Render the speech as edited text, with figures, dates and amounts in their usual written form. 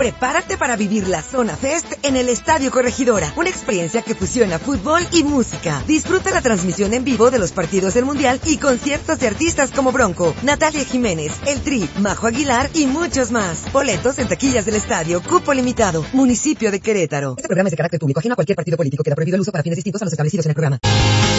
Prepárate para vivir la Zona Fest en el Estadio Corregidora, una experiencia que fusiona fútbol y música. Disfruta la transmisión en vivo de los partidos del Mundial y conciertos de artistas como Bronco, Natalia Jiménez, El Tri, Majo Aguilar y muchos más. Boletos en taquillas del estadio, cupo limitado, municipio de Querétaro. Este programa es de carácter público, ajeno a cualquier partido político. Queda prohibido el uso para fines distintos a los establecidos en el programa.